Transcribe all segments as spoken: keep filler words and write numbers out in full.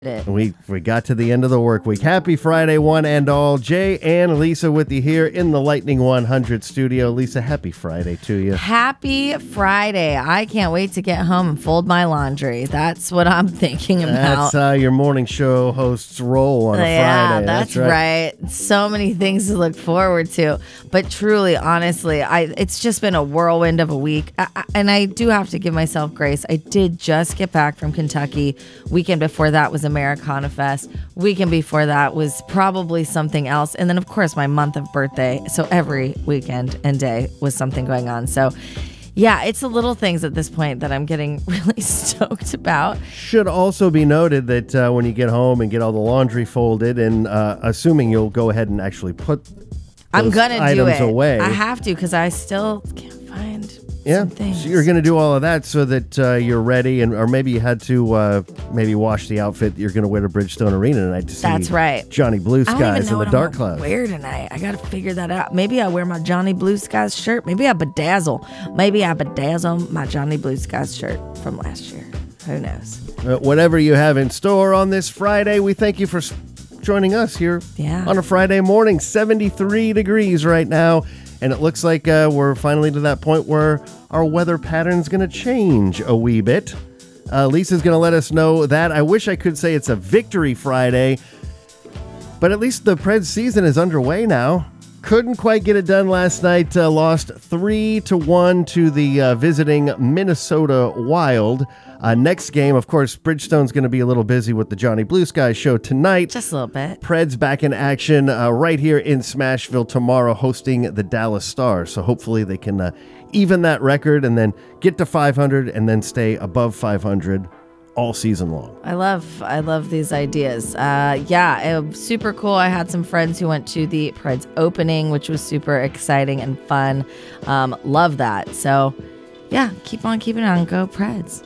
It. We we got to the end of the work week. Happy Friday, one and all. Jay and Lisa with you here in the Lightning one hundred studio. Lisa, happy Friday to you. Happy Friday. I can't wait to get home and fold my laundry. That's what I'm thinking about. That's how your morning show hosts roll on a yeah, Friday. That's, that's right. right. So many things to look forward to. But truly, honestly, I it's just been a whirlwind of a week. I, I, and I do have to give myself grace. I did just get back from Kentucky. Weekend before that was Americana Fest. Weekend before that was probably something else. And then, of course, my month of birthday. So every weekend and day was something going on. So, yeah, it's the little things at this point that I'm getting really stoked about. Should also be noted that uh, when you get home and get all the laundry folded, and uh, assuming you'll go ahead and actually put those I'm gonna do items it. away. I have to because I still can't find Yeah, some things. so you're going to do all of that so that uh, you're ready, and or maybe you had to uh, maybe wash the outfit that you're going to wear to Bridgestone Arena tonight to see That's right. Johnny Blue I don't even Skies know and what the Dark I'm Clouds. Wear tonight. I got to figure that out. Maybe I wear my Johnny Blue Skies shirt. Maybe I bedazzle. Maybe I bedazzle my Johnny Blue Skies shirt from last year. Who knows? Uh, whatever you have in store on this Friday, we thank you for s- joining us here Yeah. on a Friday morning. seventy-three degrees right now, and it looks like uh, we're finally to that point where our weather pattern's going to change a wee bit. Uh, Lisa's going to let us know that. I wish I could say it's a victory Friday, but at least the Preds season is underway now. Couldn't quite get it done last night. Uh, lost three to one to the uh, visiting Minnesota Wild. Uh, next game, of course, Bridgestone's going to be a little busy with the Johnny Blue Skies show tonight. Just a little bit. Preds back in action uh, right here in Smashville tomorrow, hosting the Dallas Stars. So hopefully they can uh, even that record and then get to five hundred and then stay above five hundred all season long. I love I love these ideas. Uh, yeah, it was super cool. I had some friends who went to the Preds opening, which was super exciting and fun. Um, love that. So, yeah, keep on keeping on. Go Preds.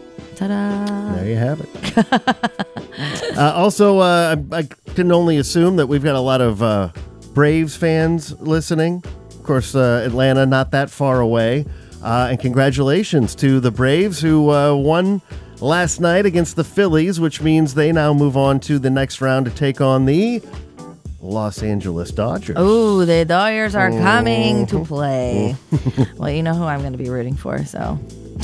Ta-da. There you have it. uh, also, uh, I, I can only assume that we've got a lot of uh, Braves fans listening. Of course, uh, Atlanta not that far away. Uh, and congratulations to the Braves who uh, won last night against the Phillies, which means they now move on to the next round to take on the Los Angeles Dodgers. Oh, the Dodgers are coming to play. Well, you know who I'm going to be rooting for, so.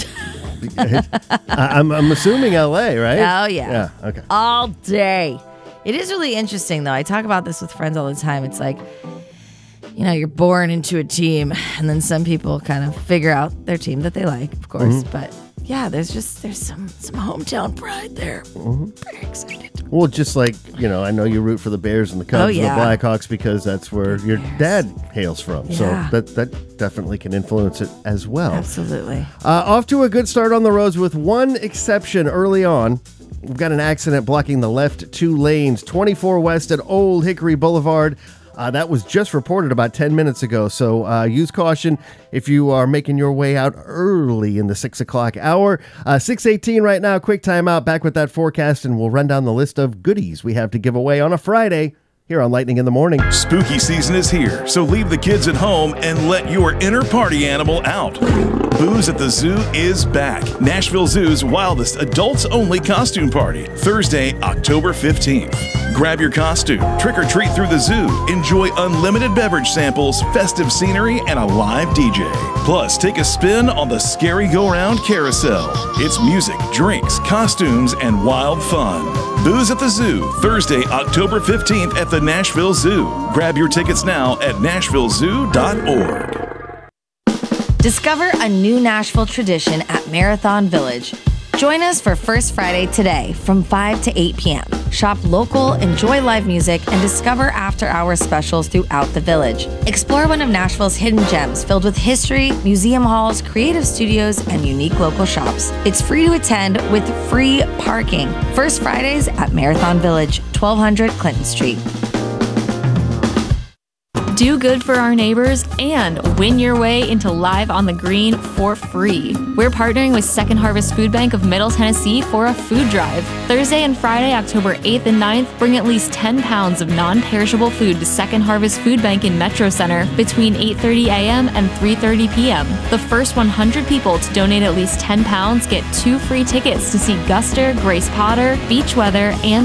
I, I'm, I'm assuming L A, right? Oh, yeah. Yeah, okay. All day. It is really interesting, though. I talk about this with friends all the time. It's like, you know, you're born into a team, and then some people kind of figure out their team that they like, of course. Mm-hmm. But yeah, there's just there's some some hometown pride there. Mm-hmm. Very excited. Well, just like, you know, I know you root for the Bears and the Cubs oh, yeah. and the Blackhawks because that's where your Bears. dad hails from. Yeah. So that that definitely can influence it as well. Absolutely. Uh, off to a good start on the roads with one exception early on. We've got an accident blocking the left two lanes, twenty-four west at Old Hickory Boulevard. Uh, that was just reported about ten minutes ago, so uh, use caution if you are making your way out early in the six o'clock hour. Uh, six eighteen right now, quick timeout, back with that forecast, and we'll run down the list of goodies we have to give away on a Friday here on Lightning in the Morning. Spooky season is here, so leave the kids at home and let your inner party animal out. Booze at the Zoo is back. Nashville Zoo's wildest adults-only costume party, Thursday, October fifteenth. Grab your costume, trick or treat through the zoo, enjoy unlimited beverage samples, festive scenery, and a live D J. Plus, take a spin on the Scary Go-Round Carousel. It's music, drinks, costumes, and wild fun. Booze at the Zoo, Thursday, October fifteenth at the Nashville Zoo. Grab your tickets now at nashville zoo dot org. Discover a new Nashville tradition at Marathon Village. Join us for First Friday today from five to eight p.m. Shop local, enjoy live music, and discover after-hour specials throughout the village. Explore one of Nashville's hidden gems filled with history, museum halls, creative studios, and unique local shops. It's free to attend with free parking. First Fridays at Marathon Village, twelve hundred Clinton Street. do good for our neighbors, and win your way into Live on the Green for free. We're partnering with Second Harvest Food Bank of Middle Tennessee for a food drive. Thursday and Friday, October eighth and ninth, bring at least ten pounds of non-perishable food to Second Harvest Food Bank in Metro Center between eight thirty a.m. and three thirty p.m. The first one hundred people to donate at least ten pounds get two free tickets to see Guster, Grace Potter, Beach Weather, and